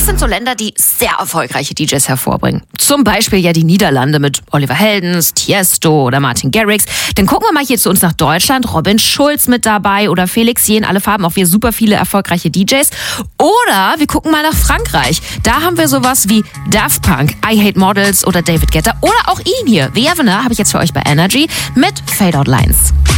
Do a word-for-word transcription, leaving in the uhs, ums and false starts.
Das sind so Länder, die sehr erfolgreiche D Js hervorbringen. Zum Beispiel ja die Niederlande mit Oliver Heldens, Tiesto oder Martin Garrix. Dann gucken wir mal hier zu uns nach Deutschland. Robin Schulz mit dabei oder Felix Jähn. Alle Farben, auch wir super viele erfolgreiche D Js. Oder wir gucken mal nach Frankreich. Da haben wir sowas wie Daft Punk, I Hate Models oder David Guetta. Oder auch ihn hier, The Evener, habe ich jetzt für euch bei Energy mit Fade Out Lines.